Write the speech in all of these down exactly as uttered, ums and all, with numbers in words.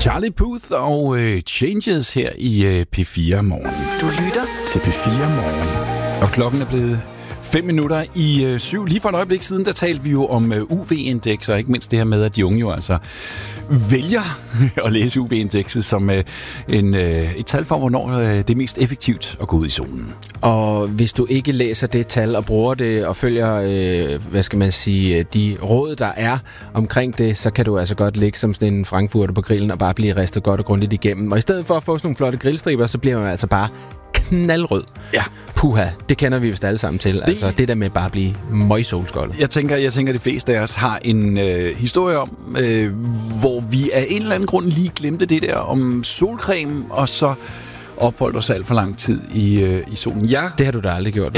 Charlie Puth og uh, Changes her i uh, P fire Morgen. Du lytter til P fire Morgen. Og klokken er blevet fem minutter i uh, syv. Lige for et øjeblik siden, der talte vi jo om uh, U V-indeks, og ikke mindst det her med, at de unge jo altså vælger at læse U V-indekset som uh, en, uh, et tal for, hvornår uh, det er mest effektivt at gå ud i solen. Og hvis du ikke læser det tal og bruger det og følger, øh, hvad skal man sige, de råd, der er omkring det, så kan du altså godt ligge som sådan en frankfurter på grillen og bare blive ristet godt og grundigt igennem. Og i stedet for at få sådan nogle flotte grillstriber, så bliver man altså bare knaldrød. Ja. Puha, det kender vi vist alle sammen til. Det... Altså det der med bare at blive møgsolskold. Jeg tænker, jeg tænker, at de fleste af os har en øh, historie om, øh, hvor vi af en eller anden grund lige glemte det der om solcreme, og så opholdt os alt for lang tid i, øh, i solen. Ja. Det har du da aldrig gjort.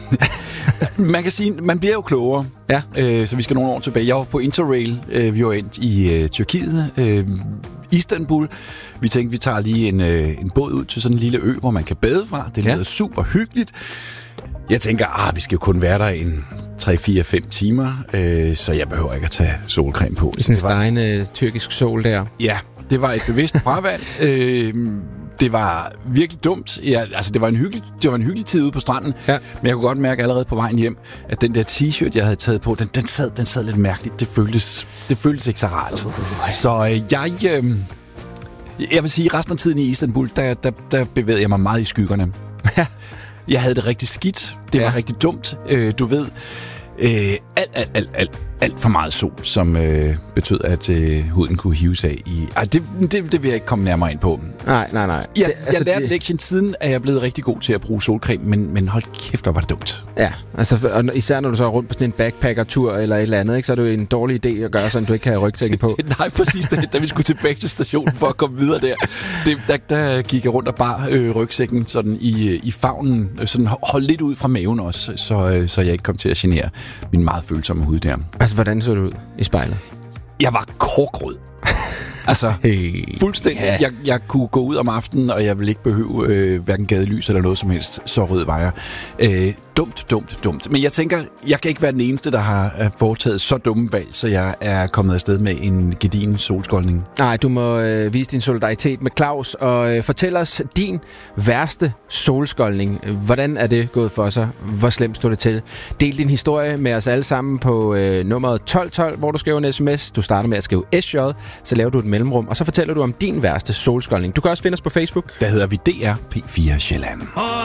Man kan sige, man bliver jo klogere. Ja. Øh, så vi skal nogle år tilbage. Jeg var på Interrail. Øh, vi var endt i øh, Tyrkiet. Øh, Istanbul. Vi tænkte, vi tager lige en, øh, en båd ud til sådan en lille ø, hvor man kan bade fra. Det lyder ja. super hyggeligt. Jeg tænker, ah, vi skal jo kun være der en tre, fire, fem timer, øh, så jeg behøver ikke at tage solcreme på. Sådan en stegende tyrkisk sol der. Ja, det var et bevidst fravalg. øh, Det var virkelig dumt. Ja, altså, det var en hyggelig, det var en hyggelig tid ude på stranden, ja. Men jeg kunne godt mærke allerede på vejen hjem, at den der t-shirt, jeg havde taget på, den, den, sad, den sad lidt mærkeligt. Det føltes, det føltes ikke så rart. Uh, så øh, jeg... Øh, jeg vil sige, at resten af tiden i Istanbul, der, der, der bevægede jeg mig meget i skyggerne. Jeg havde det rigtig skidt. Det var ja. rigtig dumt. Øh, du ved... Øh, alt, alt, alt, alt, alt for meget sol, som øh, betød, at øh, huden kunne hives af i... Ej, det, det, det vil jeg ikke komme nærmere ind på. Nej, nej, nej. Jeg, det, altså, jeg lærte det... lektien siden, at jeg er blevet rigtig god til at bruge solcreme, men, men hold kæft, hvor var det dumt. Ja, altså, og især når du så er rundt på sådan en backpacker-tur eller et eller andet, ikke, så er det jo en dårlig idé at gøre, sådan du ikke kan have rygsækken på. Nej, præcis. Da, da vi skulle tilbage til stationen for at komme videre der, det, der, der gik jeg rundt og bar øh, rygsækken sådan i, i favnen, sådan hold lidt ud fra maven også, så, øh, så jeg ikke kom til at genere min meget følsomme hud der. Altså, hvordan så du ud i spejlet? Jeg var korkrød. Altså, hey, fuldstændig. Yeah. Jeg, jeg kunne gå ud om aftenen, og jeg ville ikke behøve øh, hverken gadelys eller noget som helst. Så rød var jeg. Øh, dumt, dumt, dumt. Men jeg tænker, jeg kan ikke være den eneste, der har foretaget så dumme valg, så jeg er kommet afsted med en gedigen solskoldning. Nej, du må øh, vise din solidaritet med Claus, og øh, fortæl os din værste solskoldning. Hvordan er det gået for sig? Hvor slemt stod det til? Del din historie med os alle sammen på øh, nummeret tolv tolv, hvor du skriver en sms. Du starter med at skrive S J, så laver du et mellemrum, og så fortæller du om din værste solskoldning. Du kan også finde os på Facebook. Der hedder vi D R P fire Sjælland.